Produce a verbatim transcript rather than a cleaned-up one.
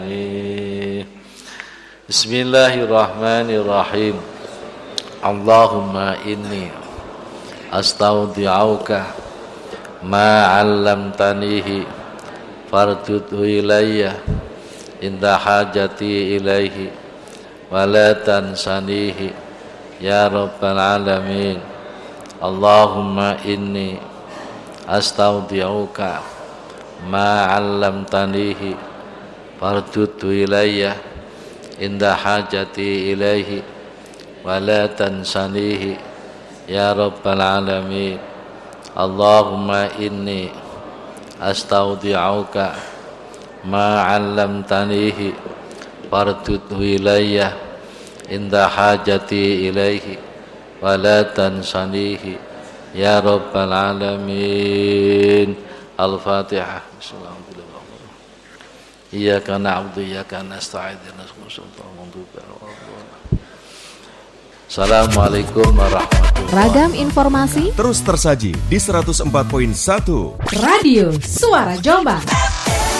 Bismillahirrahmanirrahim. Allahumma inni astaudi'uka ma 'allamtanihi fardudhu ilayya inda hajati ilaihi wa la tansanihi ya rabbal alamin. Allahumma inni astaudi'uka ma 'allamtanihi fardudhu ilayya inda hajati ilaihi wa la tansanihi ya rabbal alamin. Allahumma inni astaudi'uka ma 'allamtanihi fardudhu ilayya inda hajati ilaihi wa la tansanihi ya rabbal alamin. Al-Fatihah. Bismillahirrahmanirrahim. Iyyaka na'budu wa iyyaka nasta'in ihdinas siratal mustaqim. Assalamualaikum warahmatullahi wabarakatuh. Ragam informasi terus tersaji di seratus empat koma satu Radio Suara Jombang.